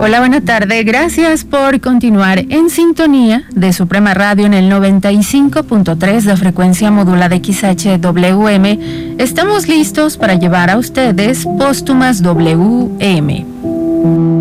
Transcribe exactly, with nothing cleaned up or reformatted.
Hola, buena tarde. Gracias por continuar en sintonía de Suprema Radio en el noventa y cinco punto tres de frecuencia modulada X H W M. Estamos listos para llevar a ustedes Póstumas W M.